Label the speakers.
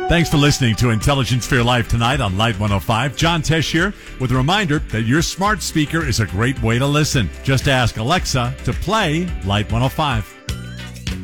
Speaker 1: Thanks for listening to Intelligence for Your Life tonight on Light 105. John Tesh here with a reminder that your smart speaker is a great way to listen. Just ask Alexa to play Light 105.